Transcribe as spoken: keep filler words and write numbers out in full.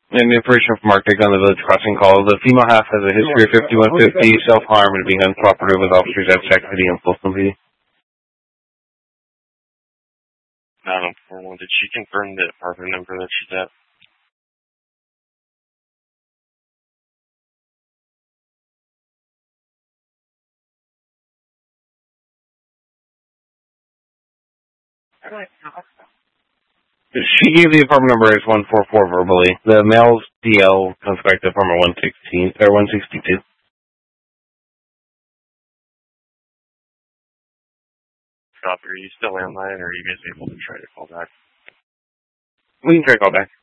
And information from Arctic on the Village Crossing call. The female half has a history of fifty-one fifty, self-harm, and being uncooperative with officers at activity and Folsom. nine oh four one, did she confirm the apartment number that she's at? She gave the apartment number as one four four verbally. The male's D L comes back to apartment one sixteen, or one sixty-two. Copy, are you still online, or are you guys able to try to call back? We can try to call back.